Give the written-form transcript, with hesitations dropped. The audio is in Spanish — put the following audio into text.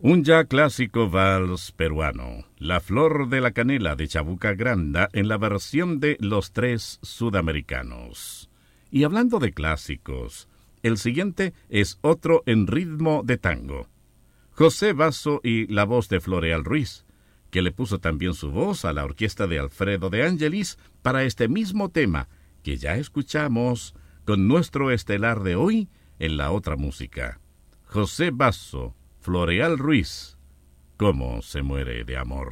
Un ya clásico vals peruano, La Flor de la Canela de Chabuca Granda en la versión de Los Tres Sudamericanos. Y hablando de clásicos, el siguiente es otro en ritmo de tango. José Basso y la voz de Floreal Ruiz, que le puso también su voz a la orquesta de Alfredo de Angelis para este mismo tema que ya escuchamos con nuestro estelar de hoy en la otra música. José Basso, Floreal Ruiz, ¿Cómo se muere de amor?